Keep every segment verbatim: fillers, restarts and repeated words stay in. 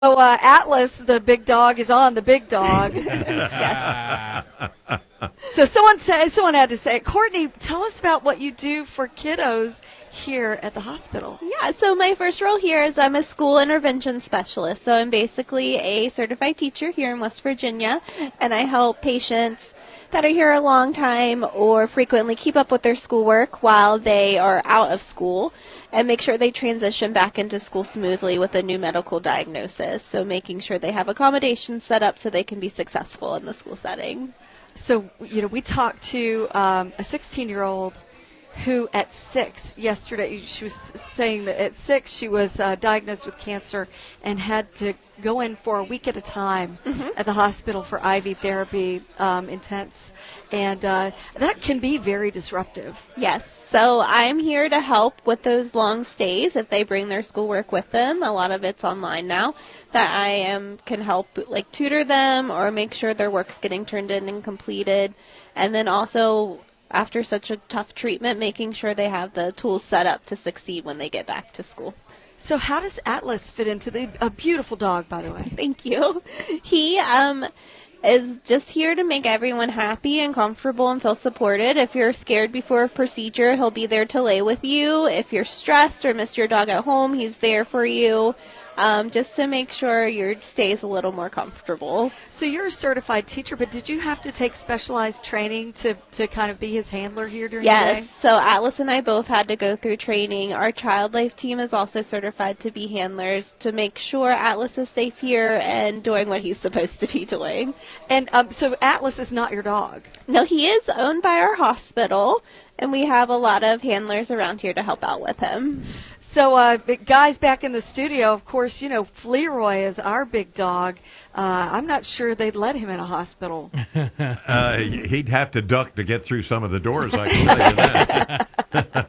So uh, Atlas, the big dog, is on the big dog. Yes. So someone said, someone had to say, Courtney, tell us about what you do for kiddos here at the hospital. Yeah, so my first role here is I'm a school intervention specialist. So I'm basically a certified teacher here in West Virginia, and I help patients that are here a long time or frequently keep up with their schoolwork while they are out of school and make sure they transition back into school smoothly with a new medical diagnosis. So making sure they have accommodations set up so they can be successful in the school setting. So, you know, we talked to um, a sixteen-year-old who at six yesterday, she was saying that at six she was uh, diagnosed with cancer and had to go in for a week at a time mm-hmm. at the hospital for I V therapy, um, intense, and uh, that can be very disruptive. Yes, so I'm here to help with those long stays if they bring their schoolwork with them. A lot of it's online now, that I am can help like tutor them or make sure their work's getting turned in and completed, and then also after such a tough treatment, making sure they have the tools set up to succeed when they get back to school. So how does Atlas fit into the a beautiful dog, by the way? Thank you. He um is just here to make everyone happy and comfortable and feel supported. If you're scared before a procedure, he'll be there to lay with you. If you're stressed or miss your dog at home, he's there for you. Um, just to make sure your stay is a little more comfortable. So you're a certified teacher, but did you have to take specialized training to, to kind of be his handler here during yes, the day? Yes, so Atlas and I both had to go through training. Our child life team is also certified to be handlers to make sure Atlas is safe here and doing what he's supposed to be doing. And um, so Atlas is not your dog? No, he is owned by our hospital, and we have a lot of handlers around here to help out with him. So, uh, guys back in the studio, of course, you know, Fleroy is our big dog. Uh, I'm not sure they'd let him in a hospital. uh, he'd have to duck to get through some of the doors, I can tell you that.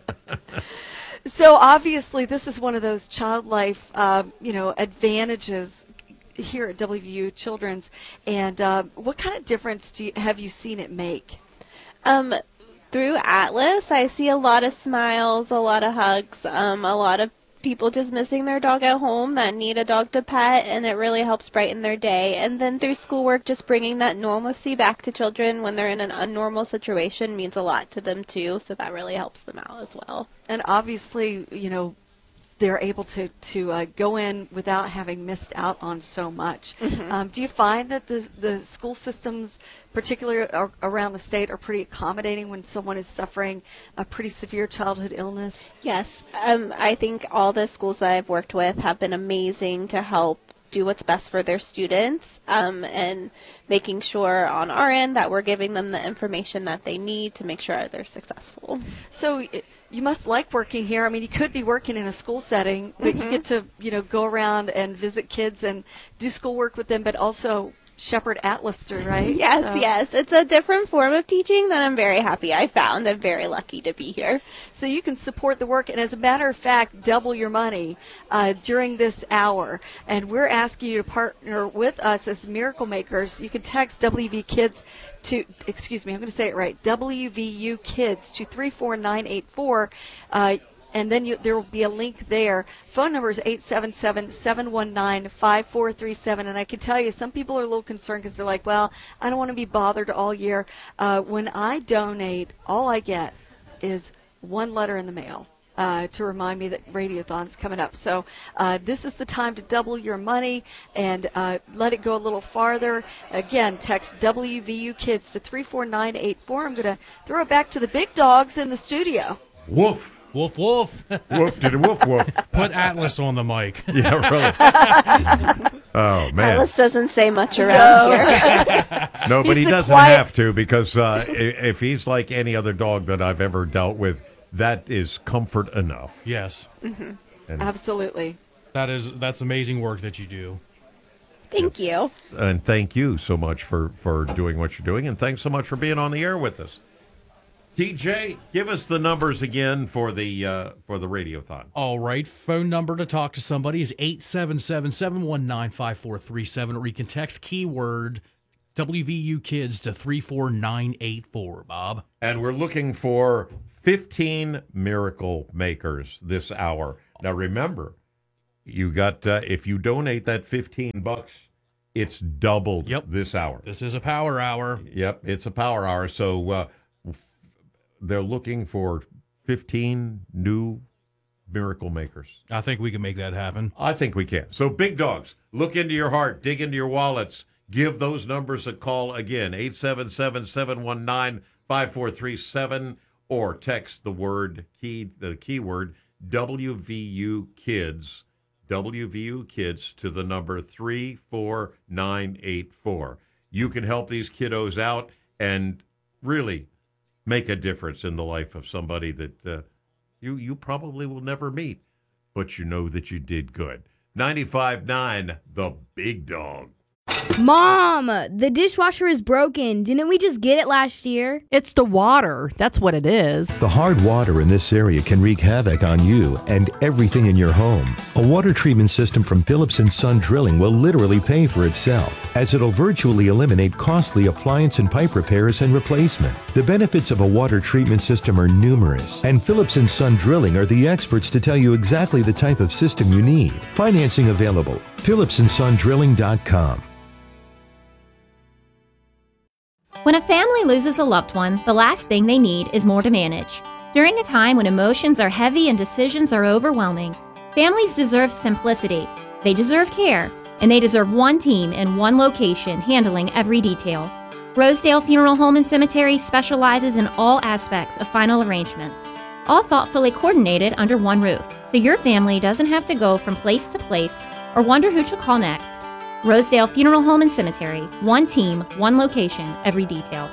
So, obviously, this is one of those child life, uh, you know, advantages here at W V U Children's. And uh, what kind of difference do you, have you seen it make? Um. Through Atlas, I see a lot of smiles, a lot of hugs, um, a lot of people just missing their dog at home that need a dog to pet, and it really helps brighten their day. And then through schoolwork, just bringing that normalcy back to children when they're in an unnormal situation means a lot to them too, so that really helps them out as well. And obviously, you know, they're able to, to uh, go in without having missed out on so much. Mm-hmm. Um, do you find that the, the school systems, particularly around the state, are pretty accommodating when someone is suffering a pretty severe childhood illness? Yes. Um, I think all the schools that I've worked with have been amazing to help do what's best for their students, um, and making sure on our end that we're giving them the information that they need to make sure they're successful. So you must like working here. I mean, you could be working in a school setting, but mm-hmm. you get to, you know, go around and visit kids and do schoolwork with them, but also shepherd Atlas through, right? Yes, so. yes. It's a different form of teaching that I'm very happy I found. I'm very lucky to be here. So you can support the work, and as a matter of fact, double your money uh, during this hour. And we're asking you to partner with us as Miracle Makers. You can text W V Kids to, excuse me, I'm going to say it right, W V U Kids to three four nine eight four. Uh, And then you, there will be a link there. Phone number is eight seven seven, seven one nine, five four three seven. And I can tell you, some people are a little concerned because they're like, well, I don't want to be bothered all year. Uh, when I donate, all I get is one letter in the mail uh, to remind me that Radiothon's coming up. So uh, this is the time to double your money and uh, let it go a little farther. Again, text W V U Kids to three four nine eight four. I'm going to throw it back to the big dogs in the studio. Woof. Woof, woof. Woof to the woof, woof. Put Atlas on the mic. Yeah, really. Oh, man. Atlas doesn't say much around no. here. No, but He's he doesn't quiet... have to because uh, if he's like any other dog that I've ever dealt with, that is comfort enough. Yes. Mm-hmm. And absolutely. That is, that's amazing work that you do. Thank you. And thank you so much for, for doing what you're doing, and thanks so much for being on the air with us. T J, give us the numbers again for the uh, for the Radiothon. All right. Phone number to talk to somebody is eight seven seven, seven one nine, five four three seven, or you can text keyword W V U Kids to three four nine eight four, Bob. And we're looking for fifteen Miracle Makers this hour. Now, remember, You got uh, if you donate that fifteen bucks, it's doubled Yep. this hour. This is a power hour. Yep, it's a power hour. So uh, they're looking for fifteen new miracle makers. I think we can make that happen. I think we can. So big dogs, look into your heart, dig into your wallets. Give those numbers a call again, eight seven seven, seven one nine, five four three seven, or text the word key the keyword W V U Kids, W V U Kids to the number three four nine eight four. You can help these kiddos out and really make a difference in the life of somebody that uh, you you probably will never meet, but you know that you did good. ninety-five point nine, the big dog. Mom, the dishwasher is broken. Didn't we just get it last year? It's the water. That's what it is. The hard water in this area can wreak havoc on you and everything in your home. A water treatment system from Phillips and Son Drilling will literally pay for itself, as it'll virtually eliminate costly appliance and pipe repairs and replacement. The benefits of a water treatment system are numerous, and Phillips and Son Drilling are the experts to tell you exactly the type of system you need. Financing available. Phillips and Son Drilling dot com. When a family loses a loved one, the last thing they need is more to manage. During a time when emotions are heavy and decisions are overwhelming, families deserve simplicity, they deserve care, and they deserve one team in one location handling every detail. Rosedale Funeral Home and Cemetery specializes in all aspects of final arrangements, all thoughtfully coordinated under one roof, so your family doesn't have to go from place to place or wonder who to call next. Rosedale Funeral Home and Cemetery. One team, one location, every detail.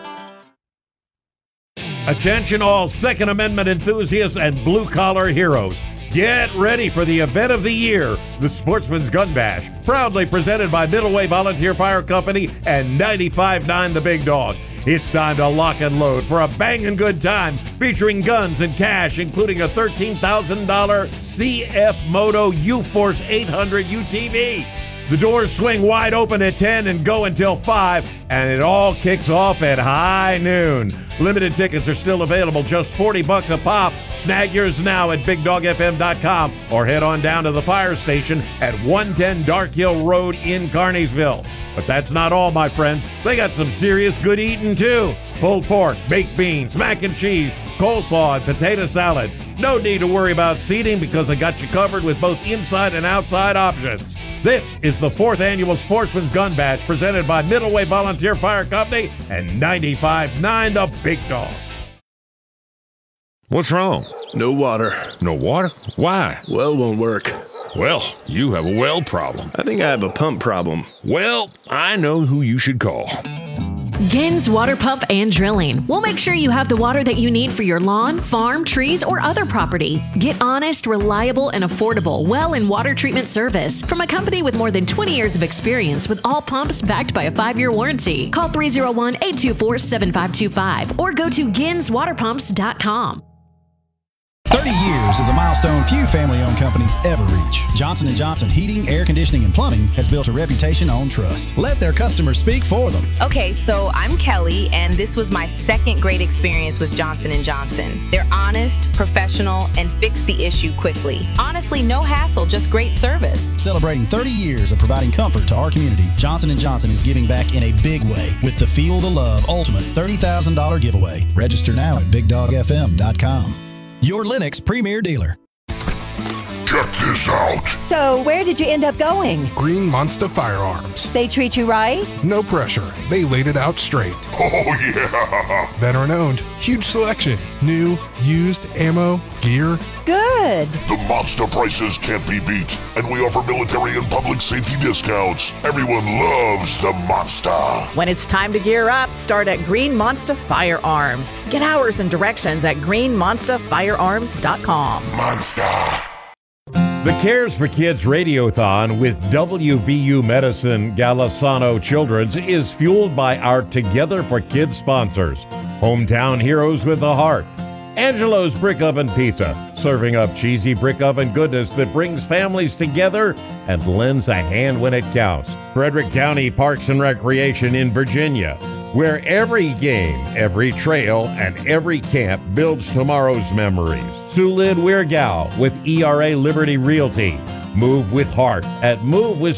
Attention all Second Amendment enthusiasts and blue-collar heroes. Get ready for the event of the year, the Sportsman's Gun Bash, proudly presented by Middleway Volunteer Fire Company and ninety-five point nine The Big Dog. It's time to lock and load for a banging good time featuring guns and cash, including a thirteen thousand dollars C F Moto U-Force eight hundred U T V. The doors swing wide open at ten and go until five, and it all kicks off at high noon. Limited tickets are still available, just forty bucks a pop. Snag yours now at big dog f m dot com or head on down to the fire station at one ten Dark Hill Road in Carneysville. But that's not all, my friends. They got some serious good eating, too. Pulled pork, baked beans, mac and cheese, coleslaw, and potato salad. No need to worry about seating because they got you covered with both inside and outside options. This is the fourth annual Sportsman's Gun Bash presented by Middleway Volunteer Fire Company and ninety-five point nine The Big Dog. What's wrong? No water. No water? Why? Well won't work. Well, you have a well problem. I think I have a pump problem. Well, I know who you should call. Gins Water Pump and Drilling. We'll make sure you have the water that you need for your lawn, farm, trees, or other property. Get honest, reliable, and affordable well and water treatment service from a company with more than twenty years of experience with all pumps backed by a five-year warranty. Call three oh one, eight two four, seven five two five or go to gins water pumps dot com. thirty years is a milestone few family-owned companies ever reach. Johnson and Johnson Heating, Air Conditioning, and Plumbing has built a reputation on trust. Let their customers speak for them. Okay, so I'm Kelly, and this was my second great experience with Johnson and Johnson. They're honest, professional, and fix the issue quickly. Honestly, no hassle, just great service. Celebrating thirty years of providing comfort to our community, Johnson and Johnson is giving back in a big way with the Feel the Love Ultimate thirty thousand dollars giveaway. Register now at big dog f m dot com. Your Lennox premier dealer. Check this out. So, where did you end up going? Green Monster Firearms. They treat you right? No pressure. They laid it out straight. Oh, yeah. Veteran owned. Huge selection. New, used, ammo, gear. Good. The monster prices can't be beat. And we offer military and public safety discounts. Everyone loves the monster. When it's time to gear up, start at Green Monster Firearms. Get hours and directions at green monster firearms dot com. Monster. The Cares for Kids Radiothon with W V U Medicine Golisano Children's is fueled by our Together for Kids sponsors. Hometown Heroes with a Heart. Angelo's Brick Oven Pizza, serving up cheesy brick oven goodness that brings families together and lends a hand when it counts. Frederick County Parks and Recreation in Virginia, where every game, every trail, and every camp builds tomorrow's memories. Sulid Weirgao with E R A Liberty Realty. Move with heart at Move with